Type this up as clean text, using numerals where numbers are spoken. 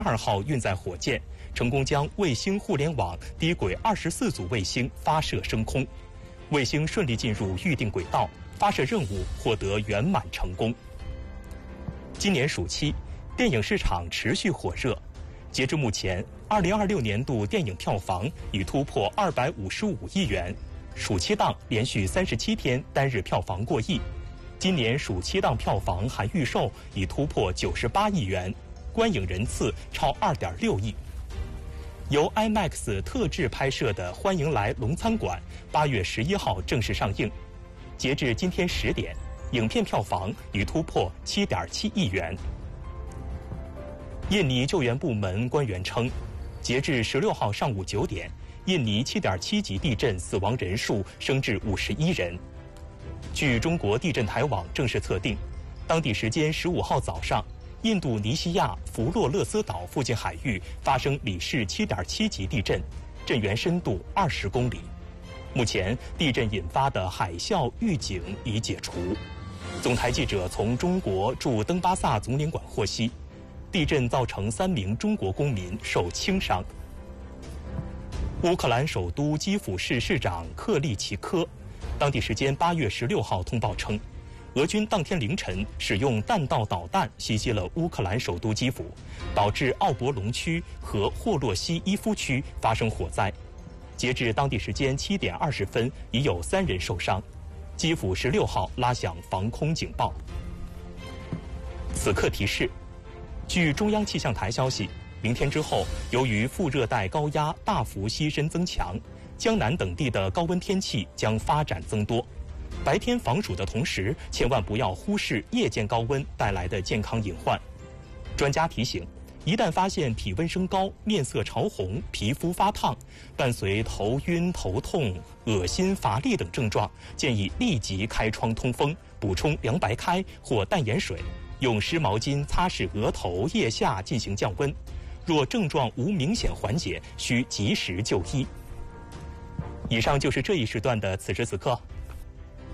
2号运载火箭成功将卫星互联网低轨24组卫星发射升空，卫星顺利进入预定轨道，发射任务获得圆满成功。今年暑期，电影市场持续火热。截至目前，2026年度电影票房已突破255亿元，暑期档连续37天单日票房过亿。今年暑期档票房含预售已突破98亿元，观影人次超2.6亿。由 IMAX 特制拍摄的《欢迎来龙餐馆》8月11号正式上映。截至今天10点，影片票房已突破7.7亿元。印尼救援部门官员称，截至16号上午9点，印尼7.7级地震死亡人数升至51人。据中国地震台网正式测定，当地时间15号早上，印度尼西亚弗洛勒斯岛附近海域发生里氏7.7级地震，震源深度20公里。目前，地震引发的海啸预警已解除。总台记者从中国驻登巴萨总领馆获悉，地震造成3名中国公民受轻伤。乌克兰首都基辅市市长克利奇科，当地时间8月16号通报称，俄军当天凌晨使用弹道导弹袭击了乌克兰首都基辅，导致奥博龙区和霍洛西伊夫区发生火灾。截至当地时间7点20分，已有3人受伤。基辅16号拉响防空警报。此刻提示。据中央气象台消息，明天之后，由于副热带高压大幅西伸增强，江南等地的高温天气将发展增多。白天防暑的同时，千万不要忽视夜间高温带来的健康隐患。专家提醒，一旦发现体温升高、面色潮红、皮肤发烫，伴随头晕、头痛、恶心、乏力等症状，建议立即开窗通风，补充凉白开或淡盐水。用湿毛巾擦拭额头、腋下进行降温，若症状无明显缓解，需及时就医。以上就是这一时段的此时此刻，